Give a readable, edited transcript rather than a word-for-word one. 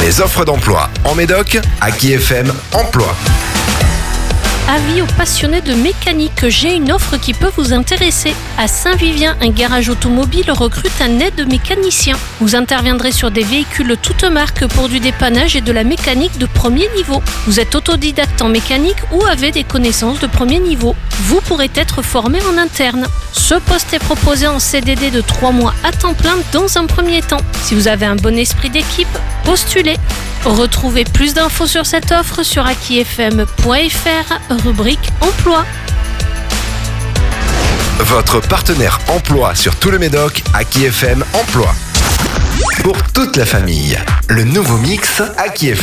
Les offres d'emploi en Médoc, Aki FM Emploi. Avis aux passionnés de mécanique, j'ai une offre qui peut vous intéresser. À Saint-Vivien, un garage automobile recrute un aide mécanicien. Vous interviendrez sur des véhicules toutes marques pour du dépannage et de la mécanique de premier niveau. Vous êtes autodidacte en mécanique ou avez des connaissances de premier niveau. Vous pourrez être formé en interne. Ce poste est proposé en CDD de 3 mois à temps plein dans un premier temps. Si vous avez un bon esprit d'équipe, postulez. Retrouvez plus d'infos sur cette offre sur akifm.fr, rubrique Emploi. Votre partenaire emploi sur tout le Médoc, Aki FM Emploi. Pour toute la famille, le nouveau mix Aki FM.